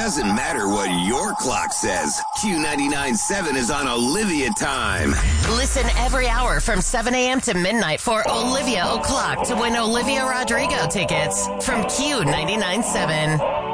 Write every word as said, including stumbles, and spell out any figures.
doesn't matter what your clock says. Q ninety-nine point seven is on Olivia time. Listen every hour from seven a.m. to midnight for Olivia O'Clock to win Olivia Rodrigo tickets from Q ninety-nine point seven.